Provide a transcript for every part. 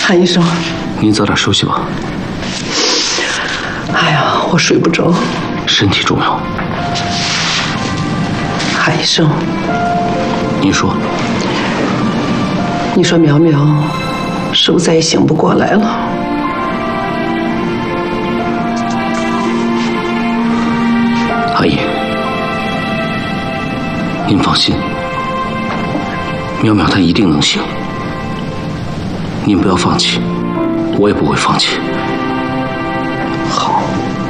韩医生， 您早点休息吧。 哎呀，我睡不着。 身体重要。 韩医生， 您说。 你说苗苗是不是再也醒不过来了？ 阿姨，您放心，苗苗她一定能醒。您不要放弃，我也不会放弃。 好。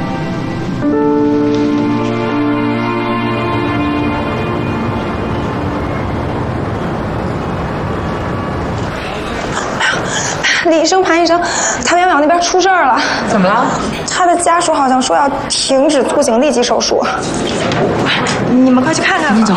李医生、潘医生，谭淼淼那边出事儿了。 怎么了？ 他的家属好像说要停止促醒，立即手术。你们快去看看吧。 你走。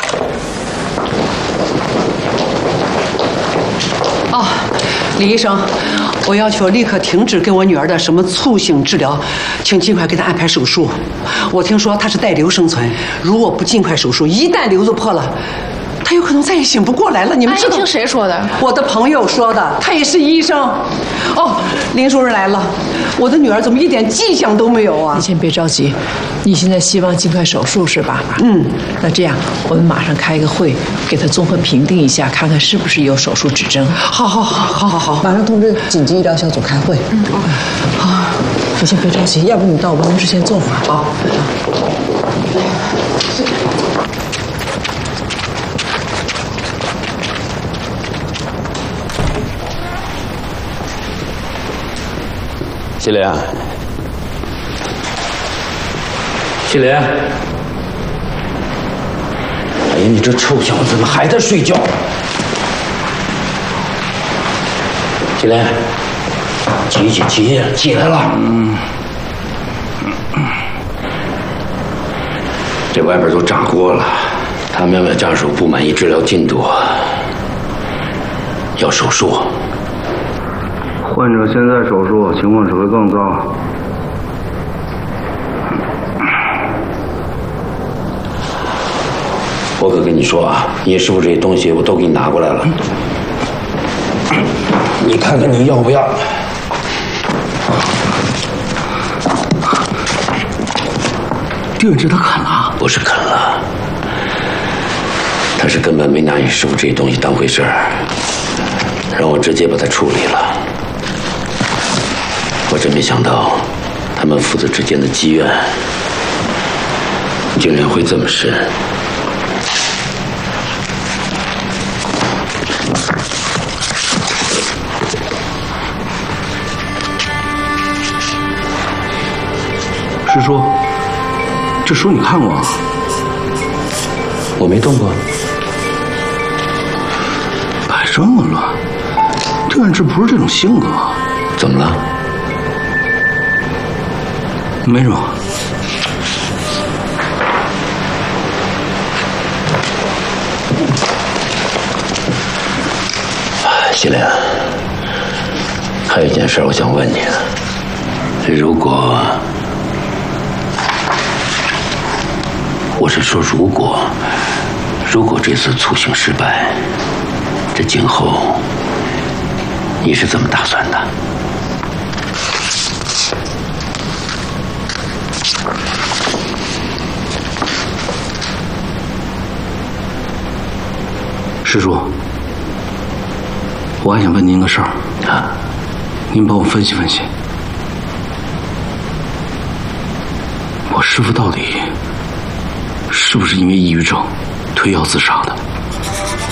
哦，李医生，我要求立刻停止给我女儿的什么促醒治疗，请尽快给她安排手术。我听说她是带瘤生存，如果不尽快手术，一旦瘤子破了，她有可能再也醒不过来了。你们知道？ 听谁说的？ 我的朋友说的，他也是医生。哦，林主任来了，我的女儿怎么一点迹象都没有啊？ 你先别着急，你现在希望尽快手术是吧？那这样我们马上开一个会，给他综合评定一下，看看是不是有手术指征。 好， 马上通知紧急医疗小组开会。好，你先别着急，要不你到我办公室先坐会儿。 好。 心莲，心莲，哎呀，你这臭小子怎么还在睡觉？心莲，起来了。这外边都炸锅了，他淼淼家属不满意治疗进度，要手术。 患者现在手术情况只会更糟。 我可跟你说啊，你师傅这些东西我都给你拿过来了，你看看你要不要？ 丁远志他啃了？不是啃了，他是根本没拿你师傅这些东西当回事儿，让我直接把他处理了。我真没想到，他们父子之间的积怨，竟然会这么深。 师叔，这书你看过啊？ 我没动过。 摆这么乱，丁远志不是这种性格。 怎么了？ 没什么。 心莲，还有一件事我想问你，如果这次促醒失败，这今后你是怎么打算的？ 师叔，我还想问您个事儿啊， 您帮我分析分析，我师父到底是不是因为抑郁症退药自杀的？